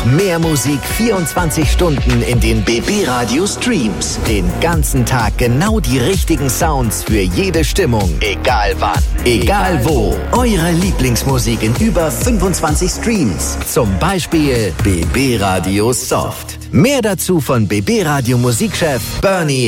Mehr Musik 24 Stunden in den BB Radio Streams. Den ganzen Tag genau die richtigen Sounds für jede Stimmung. Egal wann, egal wo. Eure Lieblingsmusik in über 25 Streams. Zum Beispiel BB Radio Soft. Mehr dazu von BB Radio Musikchef Bernie